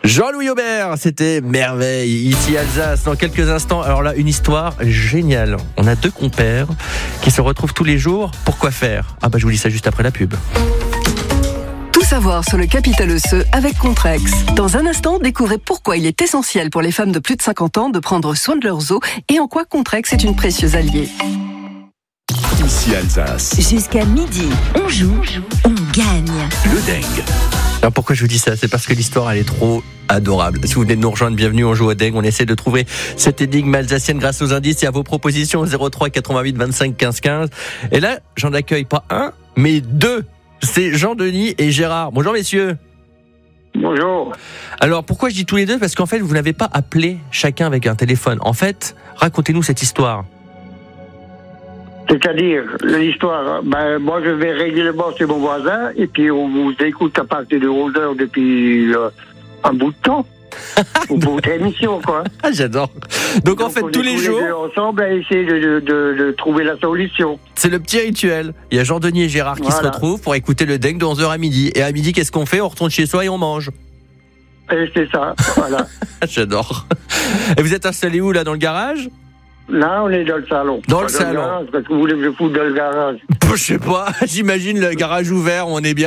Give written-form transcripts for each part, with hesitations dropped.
Jean-Louis Aubert, c'était merveille. Ici Alsace, dans quelques instants. Alors là, une histoire géniale. On a deux compères qui se retrouvent tous les jours. Pourquoi faire ? Ah bah je vous dis ça juste après la pub. Tout savoir sur le capital osseux avec Contrex. Dans un instant, découvrez pourquoi il est essentiel pour les femmes de plus de 50 ans de prendre soin de leurs os et en quoi Contrex est une précieuse alliée. Ici Alsace. Jusqu'à midi, on joue, on gagne. Le dingue. Alors pourquoi je vous dis ça ? C'est parce que l'histoire elle est trop adorable. Si vous venez de nous rejoindre, bienvenue, on joue au dingue. On essaie de trouver cette énigme alsacienne grâce aux indices et à vos propositions 03 88 25 15 15. Et là, j'en accueille pas un, mais deux. C'est Jean-Denis et Gérard. Bonjour messieurs. Bonjour. Alors pourquoi je dis tous les deux ? Parce qu'en fait, vous n'avez pas appelé chacun avec un téléphone. En fait, racontez-nous cette histoire. C'est-à-dire, l'histoire, moi je vais régulièrement chez mon voisin et puis on vous écoute à partir de 11h depuis un bout de temps. Pour votre émission, quoi. Ah, j'adore. Donc en fait, tous les jours, on est ensemble à essayer de trouver la solution. c'est le petit rituel. Il y a Jean-Denis et Gérard qui se retrouvent pour écouter le dingue de 11h à midi. Et à midi, qu'est-ce qu'on fait ? On retourne chez soi et on mange. Et c'est ça, voilà. J'adore. Et vous êtes installé où, là, dans le garage ? Là, on est dans le salon. Dans le salon. Garage, parce que vous voulez que je foute dans le garage. Je sais pas, j'imagine le garage ouvert, on est bien.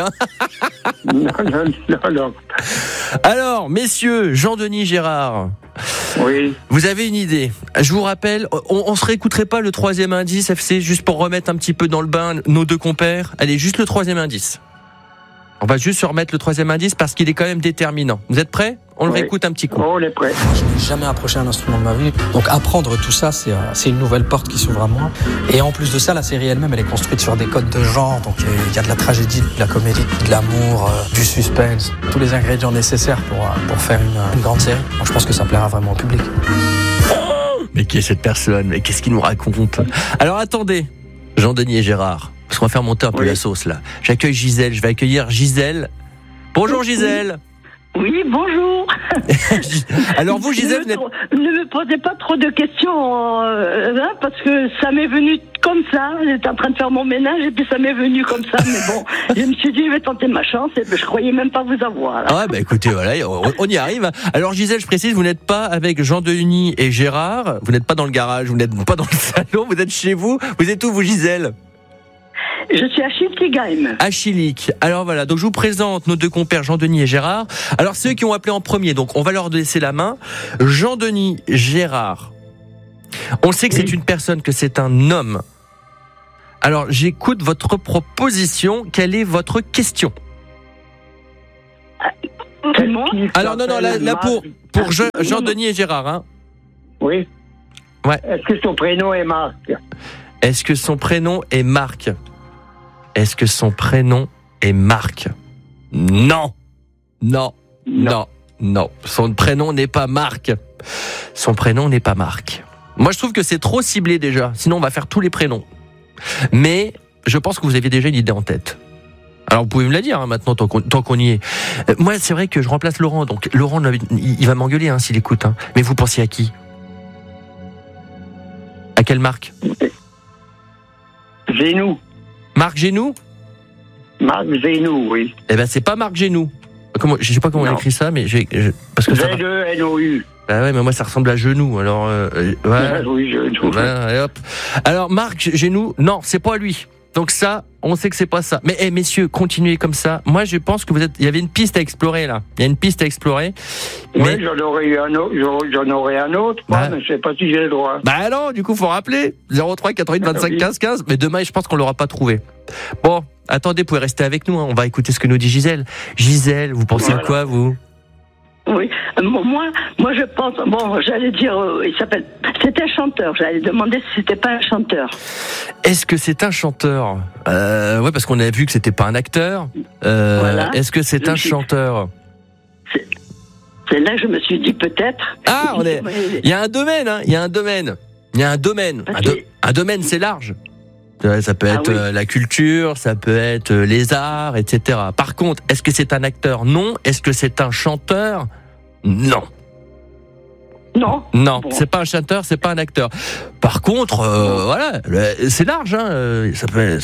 Non. Alors, messieurs, Jean-Denis, Gérard, Oui. vous avez une idée. Je vous rappelle, on se réécouterait pas le troisième indice, FC, juste pour remettre un petit peu dans le bain nos deux compères. Allez, juste le troisième indice. On va juste se remettre le troisième indice parce qu'il est quand même déterminant. Vous êtes prêts ? On le réécoute un petit coup. On est prêt. Je n'ai jamais approché un instrument de ma vie. Donc apprendre tout ça, c'est une nouvelle porte qui s'ouvre à moi. Et en plus de ça, la série elle-même, elle est construite sur des codes de genre. Donc il y a de la tragédie, de la comédie, de l'amour, du suspense. Tous les ingrédients nécessaires pour faire une grande série. Moi, je pense que ça plaira vraiment au public. Mais qui est cette personne ? Mais qu'est-ce qu'il nous raconte ? Alors attendez, Jean-Denis et Gérard, parce qu'on va faire monter un peu la sauce là. J'accueille Gisèle, je vais accueillir Gisèle. Bonjour Gisèle. Oui, bonjour. Alors vous, Gisèle, vous n'êtes... Ne me posez pas trop de questions, parce que ça m'est venu comme ça. J'étais en train de faire mon ménage et puis ça m'est venu comme ça. Mais bon, je me suis dit, je vais tenter ma chance et je croyais même pas vous avoir. Là. Ah bah écoutez, voilà, on y arrive. Alors Gisèle, je précise, vous n'êtes pas avec Jean-Denis et Gérard. Vous n'êtes pas dans le garage, vous n'êtes pas dans le salon, vous êtes chez vous. Vous êtes où, vous, Gisèle ? Je suis à Schiltigheim. À Schillig. Alors voilà, donc je vous présente nos deux compères Jean-Denis et Gérard. Alors c'est eux qui ont appelé en premier, donc on va leur laisser la main. Jean-Denis, Gérard. On sait que c'est une personne, que c'est un homme. Alors j'écoute votre proposition. Quelle est votre question ? Moi ? Alors non, là pour Jean-Denis et Gérard. Hein. Oui. Ouais. Est-ce que son prénom est Marc ? Est-ce que son prénom est Marc ? Est-ce que son prénom est Marc ? Non. Son prénom n'est pas Marc. Son prénom n'est pas Marc. Moi, je trouve que c'est trop ciblé déjà. Sinon, on va faire tous les prénoms. Mais je pense que vous aviez déjà une idée en tête. Alors, vous pouvez me la dire maintenant, tant qu'on y est. Moi, c'est vrai que je remplace Laurent. Donc, Laurent, il va m'engueuler s'il écoute. Mais vous pensiez à qui ? À quelle marque ? Génou. Marc Génou ? Marc Génou, oui. Eh ben, c'est pas Marc Génou. Je sais pas comment on écrit ça, mais parce que ça. G-E-N-O-U. Bah ouais, mais moi ça ressemble à genou. Alors, Oui, genou. Voilà, et hop. Alors Marc Génou, non, c'est pas lui. Donc ça, on sait que c'est pas ça. Mais messieurs, continuez comme ça. Moi, je pense que il y avait une piste à explorer là. Il y a une piste à explorer. Oui, j'en aurais un autre. Moi, mais je sais pas si j'ai le droit. Bah non, du coup, faut rappeler 03 88 25 15 15. Mais demain, je pense qu'on l'aura pas trouvé. Bon, attendez, vous pouvez rester avec nous. On va écouter ce que nous dit Gisèle. Gisèle, vous pensez à quoi, vous ? Oui, moi je pense, j'allais dire, c'était un chanteur, j'allais demander si c'était pas un chanteur. Est-ce que c'est un chanteur ? Ouais, parce qu'on a vu que c'était pas un acteur. Voilà. Est-ce que c'est un chanteur ? C'est là que je me suis dit peut-être. Ah, il y a un domaine, il y a un domaine. Un domaine, c'est large. Ça peut être la culture, ça peut être les arts, etc. Par contre, est-ce que c'est un acteur ? Non. Est-ce que c'est un chanteur ? Non. Non, bon. C'est pas un chanteur, c'est pas un acteur. Par contre, voilà, c'est large, ça peut.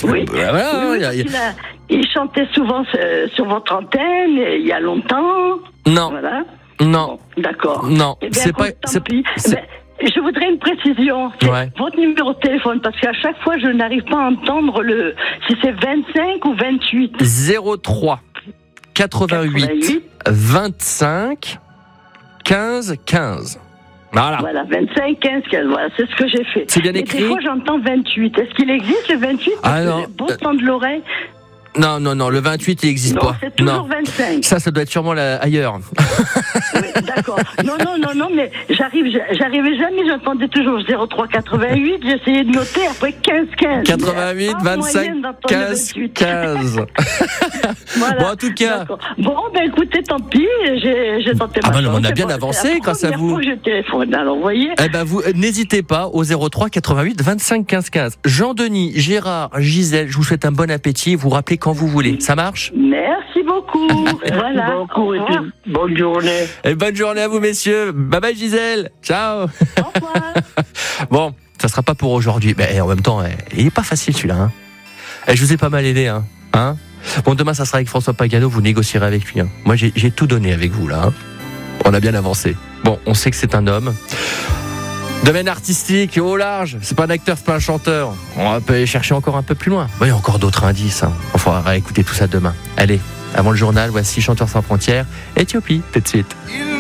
Il chantait souvent sur votre antenne il y a longtemps. Non. Voilà. Non. Bon, d'accord. Non, Eh bien, c'est pas. tant pis. Je voudrais une précision. C'est votre numéro de téléphone, parce qu'à chaque fois, je n'arrive pas à entendre si c'est 25 ou 28. 03 88 25 15 15. Voilà, 25, 15, 15. Voilà, c'est ce que j'ai fait. C'est bien écrit. Des fois, j'entends 28. Est-ce qu'il existe le 28? Ah non. J'ai beau tendre l'oreille. Non, le 28, il n'existe pas. C'est toujours 25. Ça doit être sûrement ailleurs. Oui, d'accord. Non, mais j'arrivais jamais, j'entendais toujours 03 88, j'essayais de noter, après 15, 15. 88, 25, 15, 15. Voilà. Bon, en tout cas. D'accord. Bon, écoutez, tant pis, j'ai tenté ma chance. On a bien avancé grâce à vous. C'est la première fois que je téléphone, alors vous voyez. Vous n'hésitez pas au 03 88 25 15 15. Jean-Denis, Gérard, Gisèle, je vous souhaite un bon appétit. Vous rappelez quand vous voulez. Ça marche? Merci beaucoup. Voilà. Merci beaucoup et bonne journée. Et bonne journée à vous, messieurs. Bye bye, Gisèle. Ciao. Au revoir. Bon, ça sera pas pour aujourd'hui. Mais en même temps, il est pas facile celui-là. Je vous ai pas mal aidé. Hein. Bon, demain, ça sera avec François Pagano. Vous négocierez avec lui. Moi, j'ai tout donné avec vous là. On a bien avancé. Bon, on sait que c'est un homme. Domaine artistique, au large. C'est pas un acteur, c'est pas un chanteur. On peut aller chercher encore un peu plus loin. Il y a encore d'autres indices. On faudra écouter tout ça demain. Allez, avant le journal, voici Chanteurs sans frontières, Éthiopie, tout de suite.